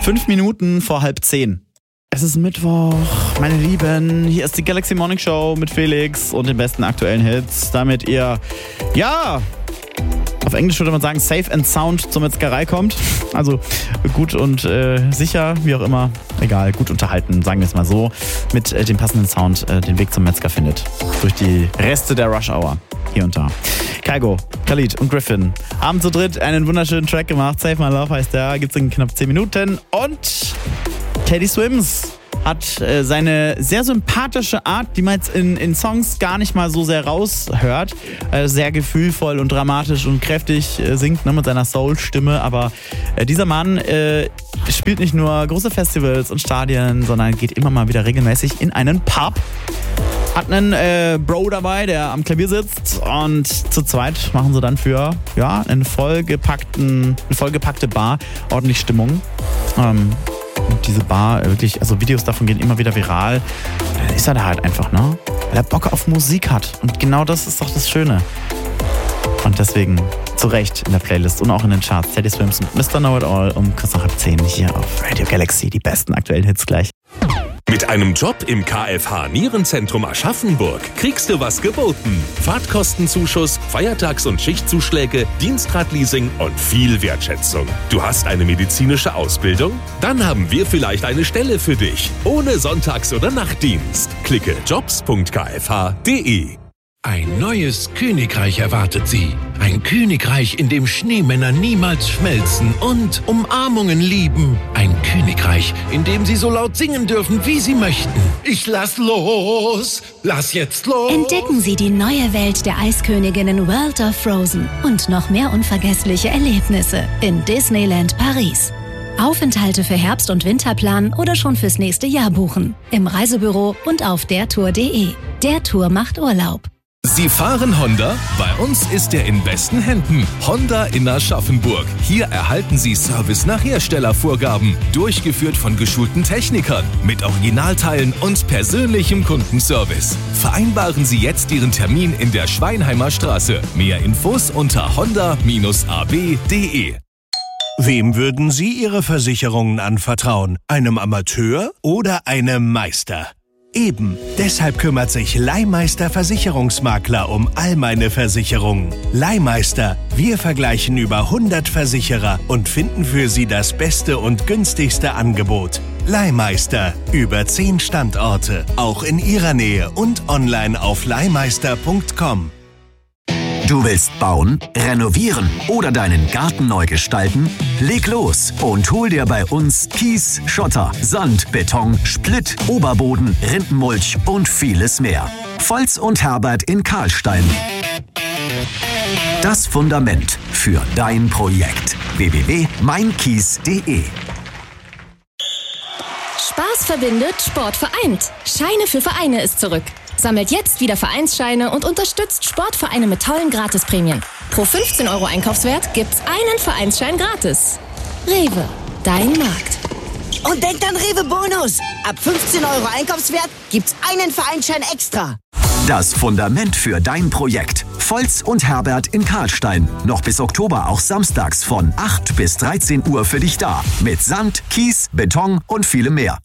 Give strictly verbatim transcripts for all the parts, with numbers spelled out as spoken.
Fünf Minuten vor halb zehn. Es ist Mittwoch, meine Lieben. Hier ist die Galaxy Morning Show mit Felix und den besten aktuellen Hits, damit ihr, ja, auf Englisch würde man sagen, safe and sound zur Metzgerei kommt. Also gut und äh, sicher, wie auch immer, egal, gut unterhalten, sagen wir es mal so, mit äh, dem passenden Sound äh, den Weg zum Metzger findet. Durch die Reste der Rush Hour. Hier und da. Kygo, Khalid und Griffin haben zu dritt einen wunderschönen Track gemacht. Save My Love heißt der, gibt's in knapp zehn Minuten. Und Teddy Swims hat äh, seine sehr sympathische Art, die man jetzt in, in Songs gar nicht mal so sehr raushört. Äh, sehr gefühlvoll und dramatisch und kräftig äh, singt, ne, mit seiner Soul-Stimme. Aber äh, dieser Mann äh, spielt nicht nur große Festivals und Stadien, sondern geht immer mal wieder regelmäßig in einen Pub. Hat einen äh, Bro dabei, der am Klavier sitzt, und zu zweit machen sie dann für ja, einen vollgepackten, eine vollgepackte Bar ordentlich Stimmung. Ähm, und diese Bar, wirklich, also Videos davon gehen immer wieder viral. Und dann ist er da halt einfach, ne? Weil er Bock auf Musik hat. Und genau das ist doch das Schöne. Und deswegen zu Recht in der Playlist und auch in den Charts. Teddy Swims und Mister Know It All um kurz nach halb zehn hier auf Radio Galaxy. Die besten aktuellen Hits gleich. Mit einem Job im K F H Nierenzentrum Aschaffenburg kriegst du was geboten. Fahrtkostenzuschuss, Feiertags- und Schichtzuschläge, Dienstradleasing und viel Wertschätzung. Du hast eine medizinische Ausbildung? Dann haben wir vielleicht eine Stelle für dich. Ohne Sonntags- oder Nachtdienst. Klicke jobs punkt k f h punkt d e. Ein neues Königreich erwartet Sie. Ein Königreich, in dem Schneemänner niemals schmelzen und Umarmungen lieben. Ein Königreich, in dem Sie so laut singen dürfen, wie Sie möchten. Ich lass los, lass jetzt los. Entdecken Sie die neue Welt der Eisköniginnen World of Frozen und noch mehr unvergessliche Erlebnisse in Disneyland Paris. Aufenthalte für Herbst- und Winterplan oder schon fürs nächste Jahr buchen. Im Reisebüro und auf dertour punkt de. Der Tour macht Urlaub. Sie fahren Honda? Bei uns ist er in besten Händen. Honda in Aschaffenburg. Hier erhalten Sie Service nach Herstellervorgaben. Durchgeführt von geschulten Technikern. Mit Originalteilen und persönlichem Kundenservice. Vereinbaren Sie jetzt Ihren Termin in der Schweinheimer Straße. Mehr Infos unter honda Bindestrich a b punkt de. Wem würden Sie Ihre Versicherungen anvertrauen? Einem Amateur oder einem Meister? Eben, deshalb kümmert sich Leihmeister Versicherungsmakler um all meine Versicherungen. Leihmeister, wir vergleichen über hundert Versicherer und finden für Sie das beste und günstigste Angebot. Leihmeister, über zehn Standorte, auch in Ihrer Nähe und online auf leihmeister punkt com. Du willst bauen, renovieren oder deinen Garten neu gestalten? Leg los und hol dir bei uns Kies, Schotter, Sand, Beton, Splitt, Oberboden, Rindenmulch und vieles mehr. Volz und Herbert in Karlstein. Das Fundament für dein Projekt. w w w punkt mein kies punkt de. Spaß verbindet, Sport vereint. Scheine für Vereine ist zurück. Sammelt jetzt wieder Vereinsscheine und unterstützt Sportvereine mit tollen Gratisprämien. Pro fünfzehn Euro Einkaufswert gibt's einen Vereinsschein gratis. Rewe, dein Markt. Und denkt an Rewe Bonus. Ab fünfzehn Euro Einkaufswert gibt's einen Vereinsschein extra. Das Fundament für dein Projekt. Volz und Herbert in Karlstein. Noch bis Oktober auch samstags von acht bis dreizehn Uhr für dich da. Mit Sand, Kies, Beton und vielem mehr.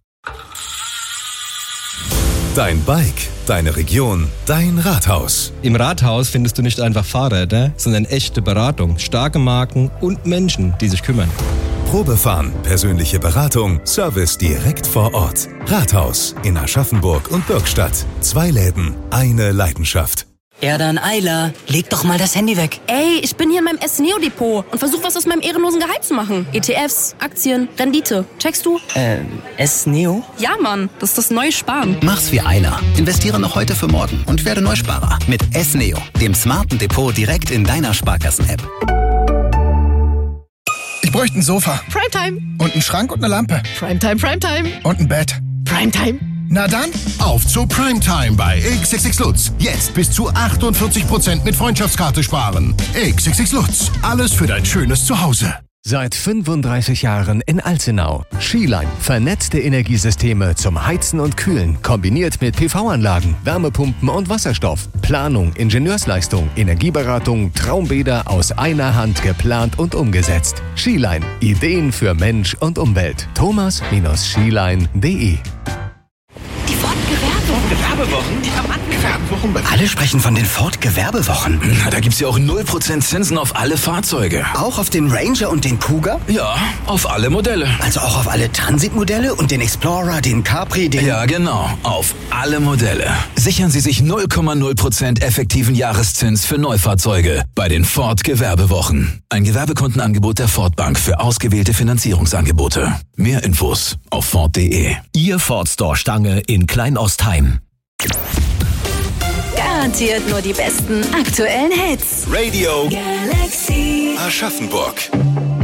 Dein Bike, deine Region, dein Rathaus. Im Rathaus findest du nicht einfach Fahrräder, sondern echte Beratung, starke Marken und Menschen, die sich kümmern. Probefahren, persönliche Beratung, Service direkt vor Ort. Rathaus in Aschaffenburg und Bürgstadt. Zwei Läden, eine Leidenschaft. Ja dann, Ayla, leg doch mal das Handy weg. Ey, ich bin hier in meinem S-Neo-Depot und versuche was aus meinem ehrenlosen Gehalt zu machen. E T Fs, Aktien, Rendite. Checkst du? Ähm, S-Neo? Ja, Mann, das ist das neue Sparen. Mach's wie Ayla. Investiere noch heute für morgen und werde Neusparer. Mit S-Neo, dem smarten Depot direkt in deiner Sparkassen-App. Ich bräuchte ein Sofa. Primetime. Und einen Schrank und eine Lampe. Primetime, Primetime. Und ein Bett. Primetime. Na dann, auf zu Primetime bei X X X Lutz. Jetzt bis zu achtundvierzig Prozent mit Freundschaftskarte sparen. X X X Lutz. Alles für dein schönes Zuhause. Seit fünfunddreißig Jahren in Alzenau. Skiline. Vernetzte Energiesysteme zum Heizen und Kühlen. Kombiniert mit P V-Anlagen, Wärmepumpen und Wasserstoff. Planung, Ingenieursleistung, Energieberatung, Traumbäder aus einer Hand geplant und umgesetzt. Skiline. Ideen für Mensch und Umwelt. thomas Skiline punkt de Die Ford-Gewerbewochen. Gewerbewochen? Die Gewerbewochen. Alle sprechen von den Ford-Gewerbewochen. Na, da gibt's ja auch null Prozent Zinsen auf alle Fahrzeuge. Auch auf den Ranger und den Kuga? Ja, auf alle Modelle. Also auch auf alle Transit-Modelle und den Explorer, den Capri, den... Ja, genau. Auf alle Modelle. Sichern Sie sich null Komma null Prozent effektiven Jahreszins für Neufahrzeuge bei den Ford-Gewerbewochen. Ein Gewerbekundenangebot der Ford Bank für ausgewählte Finanzierungsangebote. Mehr Infos auf Ford punkt de. Ihr Ford Store Stange in Kleinostheim. Garantiert nur die besten aktuellen Hits. Radio Galaxy Aschaffenburg.